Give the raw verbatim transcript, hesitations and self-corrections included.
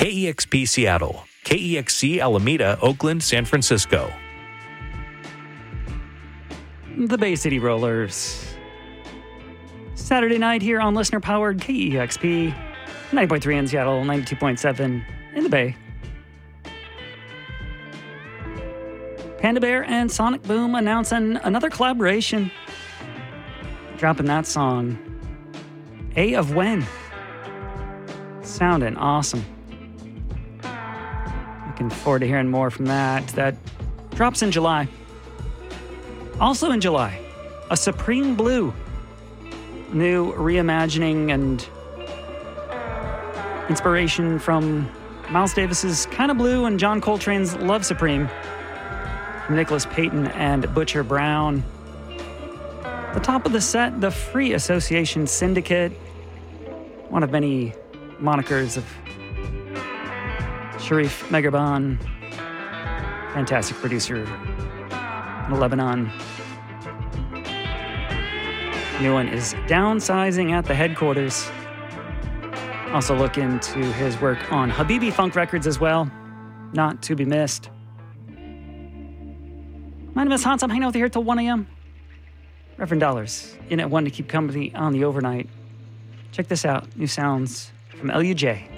K E X P Seattle, K E X C Alameda, Oakland, San Francisco. The Bay City Rollers. Saturday night here on listener-powered K E X P, ninety point three in Seattle, ninety-two point seven in the Bay. Panda Bear and Sonic Boom announcing another collaboration. Dropping that song, A of When. Sounding awesome. Looking forward to hearing more from that. That drops in July. Also in July, a Supreme Blue. New reimagining and inspiration from Miles Davis's Kinda Blue and John Coltrane's Love Supreme. From Nicholas Payton and Butcher Brown. The top of the set, the Free Association Syndicate. One of many monikers of Sharif Meghriban, fantastic producer in Lebanon. New one is Downsizing at the Headquarters. Also look into his work on Habibi Funk Records as well. Not to be missed. My name is Hans. I'm hanging out with you here till one a.m. Reverend Dollars in at one to keep company on the overnight. Check this out. New sounds from L U J.